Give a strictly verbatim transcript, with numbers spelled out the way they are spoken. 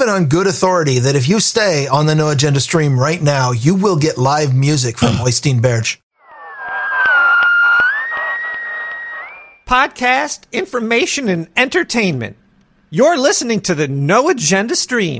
it on good authority that if you stay on the No Agenda stream right now, you will get live music from Oystein Berge. Podcast, information, and entertainment. You're listening to the No Agenda stream.